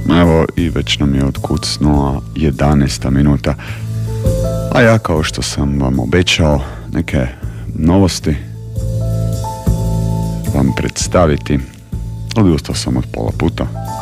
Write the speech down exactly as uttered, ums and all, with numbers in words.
Evo i već nam je otkucnula jedanaesta minuta, a ja kao što sam vam obećao neke novosti vam predstaviti, odustao sam od pola puta.